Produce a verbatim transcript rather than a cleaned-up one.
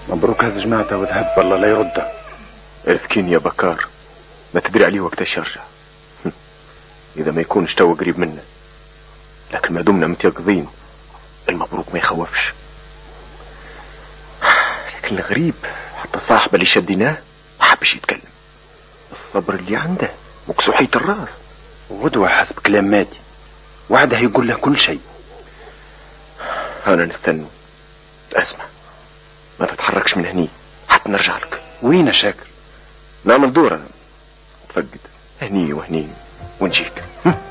مبروك هذا جماعته وذهب، والله لا يرده. اذكين يا بكار، ما تدري عليه وقتاش يرجع. اذا ما يكونش تو قريب منا، لكن ما دمنا متيقظين المبروك ما يخوفش. لكن الغريب حتى صاحبه اللي شديناه ما حبش يتكلم. الصبر اللي عنده مكسوحية الراس. غدوة حسب كلام مادي وعده يقول له كل شيء. انا نستنى. اسمع، ما تتحركش من هني حتى نرجع لك. وين يا شاكر؟ نعمل دورة، تفقد هني وهني ونجيك.